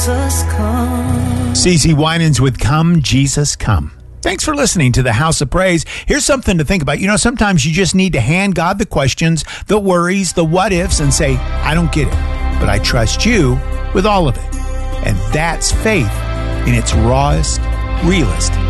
Jesus, come. CeCe Winans with Come, Jesus, Come. Thanks for listening to the House of Praise. Here's something to think about. You know, sometimes you just need to hand God the questions, the worries, the what ifs, and say, I don't get it, but I trust you with all of it. And that's faith in its rawest, realest